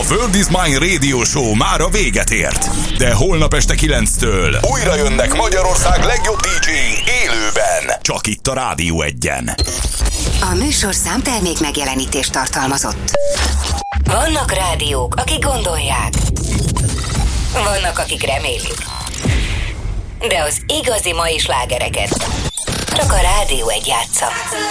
A World is Mine Radio Show már a véget ért. De holnap este 9-től újra jönnek Magyarország legjobb DJ-i élőben. Csak itt a Rádió 1-en. A műsorszám termék megjelenítést tartalmazott. Vannak rádiók, akik gondolják. Vannak, akik remélik. De az igazi mai slágereket csak a Rádió 1 játsza.